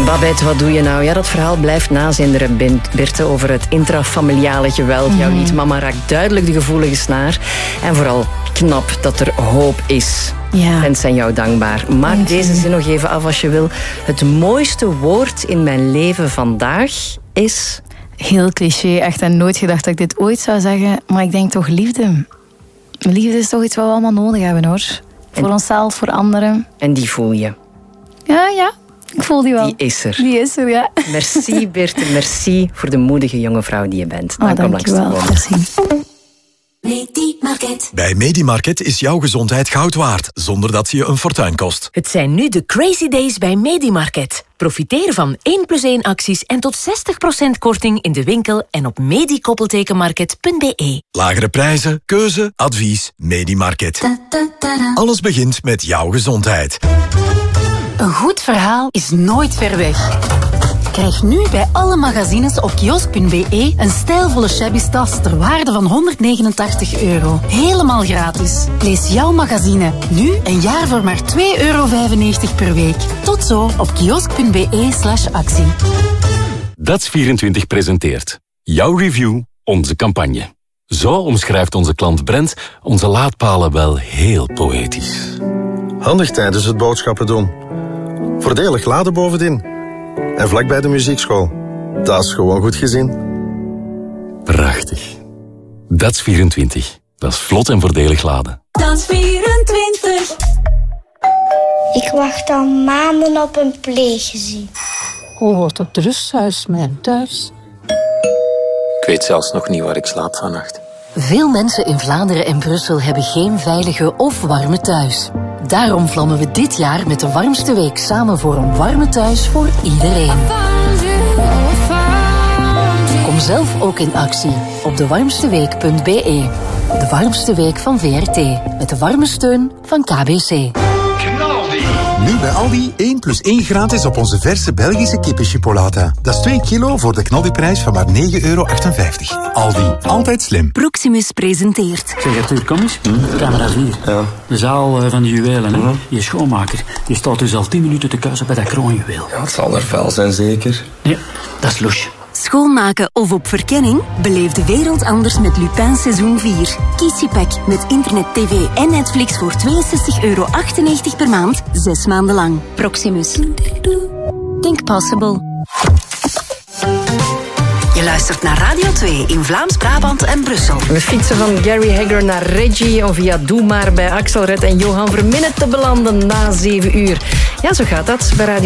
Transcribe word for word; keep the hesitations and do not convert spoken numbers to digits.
Babette, wat doe je nou? Ja, dat verhaal blijft nazinderen, Birte, over het intrafamiliale geweld. Mm. Jouw lied Mama raakt duidelijk de gevoelige snaar. En vooral knap dat er hoop is. Ja. Fans zijn jou dankbaar. Maak Dank deze je. zin nog even af als je wil. Het mooiste woord in mijn leven vandaag is... Heel cliché, echt. En nooit gedacht dat ik dit ooit zou zeggen. Maar ik denk toch liefde. Liefde is toch iets wat we allemaal nodig hebben, hoor. Voor en, onszelf, voor anderen. En die voel je? Ja, ja. Ik voel die wel. Die is er. Die is er, ja. Merci, Birte. Merci voor de moedige jonge vrouw die je bent. Oh, dank je wel. Merci. Medimarket. Bij Medimarket is jouw gezondheid goud waard, zonder dat ze je een fortuin kost. Het zijn nu de Crazy Days bij Medimarket. Profiteer van één plus één acties en tot zestig procent korting in de winkel en op medikoppeltekenmarket punt be. Lagere prijzen, keuze, advies, Medimarket. Alles begint met jouw gezondheid. Een goed verhaal is nooit ver weg. Krijg nu bij alle magazines op kiosk punt be een stijlvolle shabby tas ter waarde van honderdnegenentachtig euro. Helemaal gratis. Lees jouw magazine nu een jaar voor maar twee euro vijfennegentig per week. Tot zo op kiosk punt be slash actie. Dats vierentwintig presenteert jouw review, onze campagne. Zo omschrijft onze klant Brent onze laadpalen wel heel poëtisch. Handig tijdens het boodschappen doen. Voordelig laden bovendien. En vlakbij de muziekschool. Dat is gewoon goed gezien. Prachtig. Dats vierentwintig. Dat is vlot en voordelig laden. Dats vierentwintig. Ik wacht al maanden op een pleeggezin. Hoe wordt het rusthuis mijn thuis? Ik weet zelfs nog niet waar ik slaap vannacht. Veel mensen in Vlaanderen en Brussel hebben geen veilige of warme thuis. Daarom vlammen we dit jaar met de warmste week samen voor een warme thuis voor iedereen. Kom zelf ook in actie op de warmste week punt be. De warmste week van V R T. Met de warme steun van K B C. Nu bij Aldi één plus één gratis op onze verse Belgische kippenchipolata. Dat is twee kilo voor de knaldiprijs van maar negen euro achtenvijftig. Aldi, altijd slim. Proximus presenteert. Zeg Arthur, kom eens. Hm? Camera vier. Ja. De zaal van de juwelen, hè? Mm-hmm. Je schoonmaker. Je staat dus al tien minuten te kuisen bij dat kroonjuweel. Ja, het zal er vuil zijn, zeker. Nee, dat is louche. Schoonmaken of op verkenning? Beleef de wereld anders met Lupin seizoen vier. Kies je pack met internet, tv en Netflix voor tweeënzestig euro achtennegentig per maand, zes maanden lang. Proximus. Think possible. Je luistert naar Radio twee in Vlaams-Brabant en Brussel. We fietsen van Gary Hegger naar Reggie om via Doe Maar bij Axelred en Johan Verminnen te belanden na zeven uur. Ja, zo gaat dat bij Radio